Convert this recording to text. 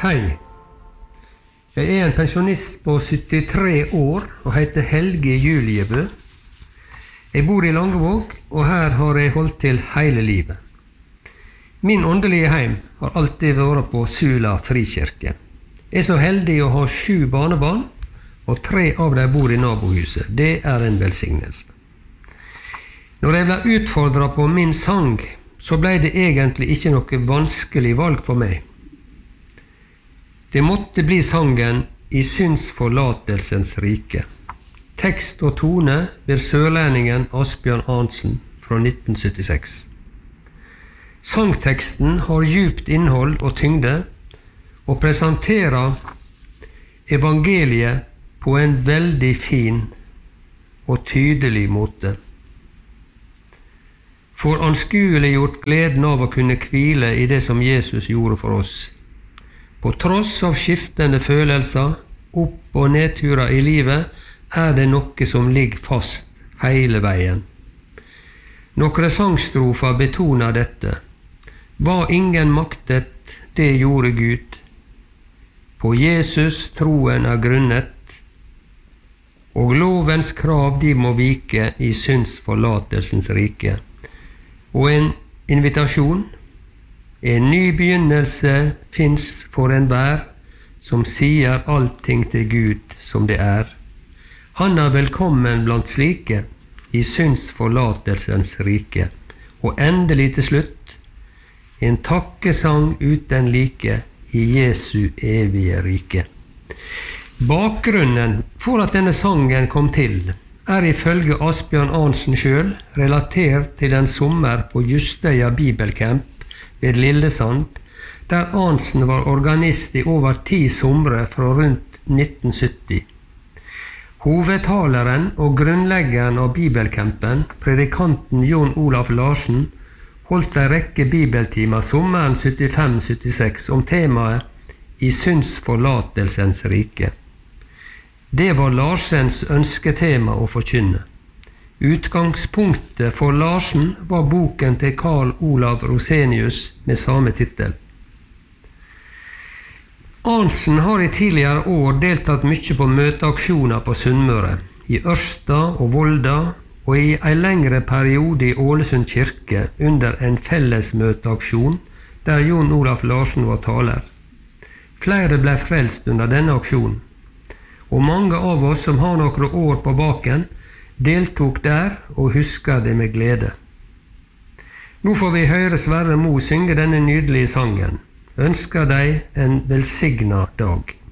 Hei, jeg en pensjonist på 73 år og heter Helge Juliebø. Jeg bor i Langevåg, og her har jeg holdt til hele livet. Min åndelige heim har alltid vært på Sula frikirke. Jeg er så heldig å ha 7 barnebarn, og 3 av dem bor i nabohuset. Det en velsignelse. Når jeg ble utfordret på min sang, så ble det egentlig ikke noe vanskelig valg for meg. Det måtte bli sangen «I syndsforlatelsens rike». Tekst og tone ved sørlendingen Asbjørn Arntzen fra 1976. Sangteksten har djupt innhold og tyngde, og presenterer evangeliet på en veldig fin og tydelig måte. For anskueliggjort gleden av å kunne hvile i det som Jesus gjorde for oss. På tross av skiftende følelser, opp- og nedturer i livet, det noe som ligger fast hele veien. Noen sangstrofer betoner dette. Hva ingen maktet, det gjorde Gud. På Jesus troen grunnet, og lovens krav de må vike i syndsforlatelsens rike. Og en invitasjon, en ny begynnelse finnes for enhver, som sier allting til Gud som det Han velkommen blant slike i syndsforlatelsens rike. Og endelig til slutt, en takkesang uten like i Jesu evige rike. Bakgrunnen for at denne sangen kom til, ifølge Asbjørn Arntzen selv relatert til en sommer på Justøya Bibelcamp ved Lillesand, der Arntzen var organist i over 10 somre fra rundt 1970. Hovedtaleren og grunnleggeren av Bibelcampen, predikanten Jon Olaf Larsen, holdt en rekke bibeltimer sommeren 75-76 om temaet «I syndsforlatelsens rike». Det var Larsens ønsketema å forkynne. Utgangspunktet for Larsen var boken til Carl Olav Rosenius med samme titel. Arntzen har i tidligere år deltatt mye på møteaksjoner på Sunnmøre, i Ørsta og Volda, og i en lengre periode i Ålesund kirke under en fellesmøteaksjon der Jon Olaf Larsen var taler. Flere ble frelst under denne aksjonen, og mange av oss som har noen år på baken, deltok der og husker det med glede. Nå får vi høre Sverre Mo synge denne nydelige sangen. Ønsker deg en velsignet dag.